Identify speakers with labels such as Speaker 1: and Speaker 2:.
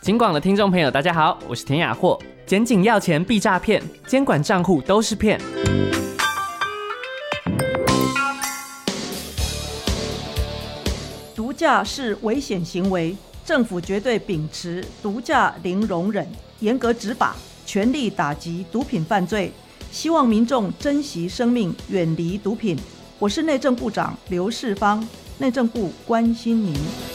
Speaker 1: 警广的听众朋友，大家好，我是田雅霍。检警要钱必诈骗，监管账户都是骗。
Speaker 2: 毒驾是危险行为，政府绝对秉持毒驾零容忍，严格执法，全力打击毒品犯罪。希望民众珍惜生命，远离毒品。我是内政部长刘世芳，内政部关心您。